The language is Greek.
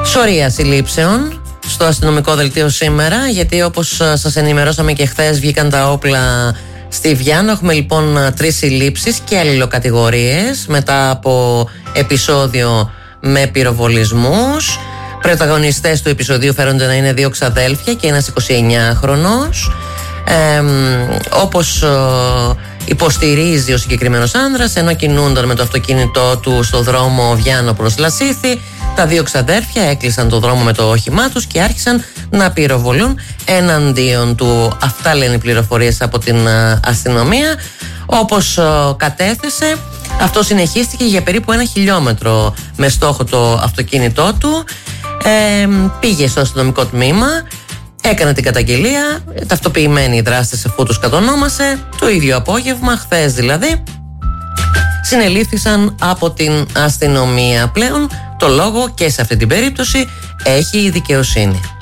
Σωρία συλλήψεων στο αστυνομικό δελτίο σήμερα, γιατί όπως σας ενημερώσαμε και χθες βγήκαν τα όπλα στη Βιάννα. Έχουμε λοιπόν 3 συλλήψεις και αλληλοκατηγορίες μετά από επεισόδιο με πυροβολισμούς. Πρωταγωνιστές του επεισοδίου φέρονται να είναι 2 ξαδέλφια και ένας 29χρονος. Όπως υποστηρίζει ο συγκεκριμένος άνδρας, ενώ κινούνταν με το αυτοκίνητό του στο δρόμο Βιάννα προς Λασίθι, τα 2 ξαδέρφια έκλεισαν το δρόμο με το όχημά τους και άρχισαν να πυροβολούν εναντίον του. Αυτά λένε οι πληροφορίες από την αστυνομία. Όπως κατέθεσε, αυτό συνεχίστηκε για περίπου 1 χιλιόμετρο με στόχο το αυτοκίνητό του. Πήγε στο αστυνομικό τμήμα, έκανε την καταγγελία, ταυτοποιημένοι οι δράστες αφού τους κατονόμασε. Το ίδιο απόγευμα, χθες δηλαδή, συνελήφθησαν από την αστυνομία. Πλέον το λόγο και σε αυτή την περίπτωση έχει η δικαιοσύνη.